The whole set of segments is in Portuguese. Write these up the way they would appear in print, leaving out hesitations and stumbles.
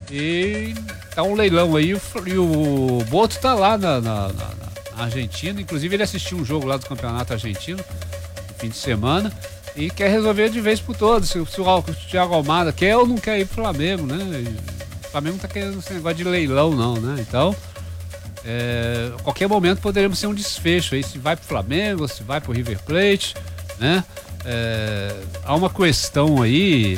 E tá um leilão aí, e o Boto tá lá na Argentina, inclusive ele assistiu um jogo lá do Campeonato Argentino, no fim de semana, e quer resolver de vez por todas, se o Thiago Almada quer ou não quer ir pro Flamengo, né? O Flamengo não tá querendo esse negócio de leilão não, né? Então, a qualquer momento poderíamos ter um desfecho aí, se vai pro Flamengo, se vai pro River Plate, né? Há uma questão aí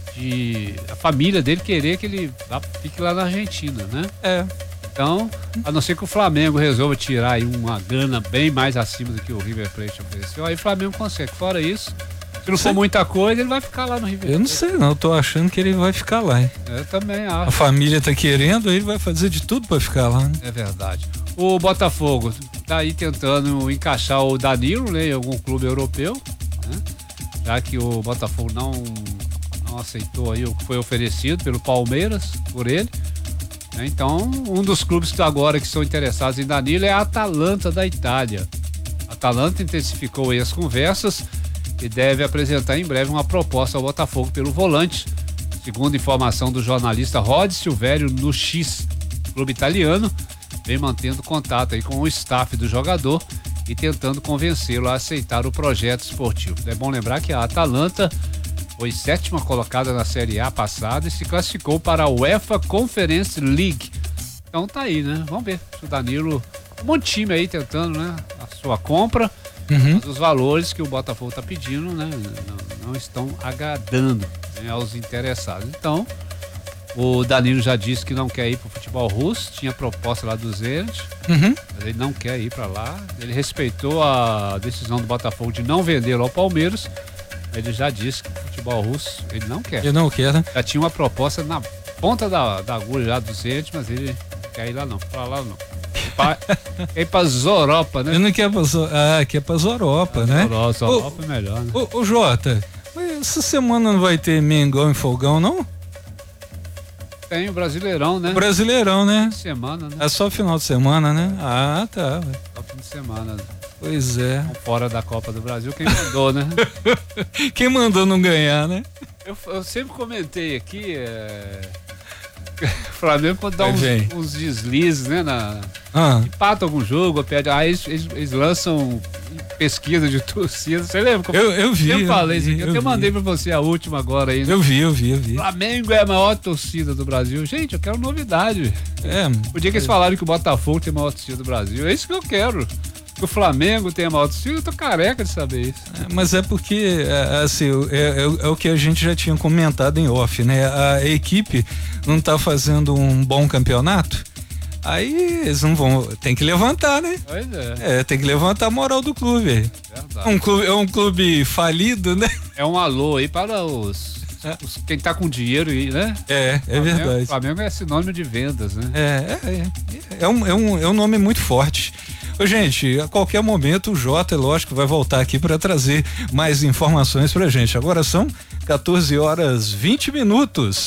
de a família dele querer que ele fique lá na Argentina, né? Então, a não ser que o Flamengo resolva tirar aí uma grana bem mais acima do que o River Plate ofereceu, aí o Flamengo consegue. Fora isso, se não for muita coisa, ele vai ficar lá no River Plate. Eu não sei não, eu tô achando que ele vai ficar lá, hein? Eu também acho. A família tá querendo, ele vai fazer de tudo pra ficar lá, né? É verdade. O Botafogo tá aí tentando encaixar o Danilo, né, em algum clube europeu, né? Já que o Botafogo não aceitou aí o que foi oferecido pelo Palmeiras por ele. Então, um dos clubes que agora que são interessados em Danilo é a Atalanta da Itália. A Atalanta intensificou aí as conversas e deve apresentar em breve uma proposta ao Botafogo pelo volante, segundo informação do jornalista Rod Silvério no X. O clube italiano vem mantendo contato aí com o staff do jogador e tentando convencê-lo a aceitar o projeto esportivo. É bom lembrar que a Atalanta foi 7ª colocada na Série A passada e se classificou para a UEFA Conference League. Então tá aí, né? Vamos ver se o Danilo, um monte de time aí tentando, né? A sua compra, mas os valores que o Botafogo tá pedindo, né? Não estão agradando, né, aos interessados. Então, o Danilo já disse que não quer ir pro futebol russo, tinha proposta lá do Zenit, mas ele não quer ir para lá. Ele respeitou a decisão do Botafogo de não vendê-lo ao Palmeiras. Ele já disse que o futebol russo ele não quer. Ele não quer, né? Já tinha uma proposta na ponta da agulha lá do Zenit, mas ele não quer ir lá não, pra lá não. Quer ir pra Zoropa, né? Ele não quer quer pra Zoropa, né? Zoropa é melhor, né? Ô Jota, essa semana não vai ter Mengão e Fogão, não? Tem o Brasileirão, né? Brasileirão, né? Fim de semana, né? É só final de semana, né? Ah, tá. Só fim de semana. Pois é. Fora da Copa do Brasil, quem mandou, né? Quem mandou não ganhar, né? Eu sempre comentei aqui, o Flamengo quando dá uns deslizes, né? Empata algum jogo, perde. Aí eles lançam pesquisa de torcida. Você lembra? Eu vi. Eu falei isso aqui. Eu até mandei pra você a última agora aí. Né? Eu vi. Flamengo é a maior torcida do Brasil. Gente, eu quero novidade. O dia que eles falaram que o Botafogo tem a maior torcida do Brasil, é isso que eu quero. Que o Flamengo tem a maior torcida, eu tô careca de saber isso. Mas é porque, assim, é o que a gente já tinha comentado em off, né? A equipe não tá fazendo um bom campeonato, aí eles não vão, tem que levantar, né? Pois é. Tem que levantar a moral do clube. Verdade. É um clube falido, né? É um alô aí para quem tá com dinheiro, né? É verdade. O Flamengo é sinônimo de vendas, né? É um nome muito forte. Ô, gente, a qualquer momento o Jota, lógico, vai voltar aqui para trazer mais informações pra gente. Agora são 14h20.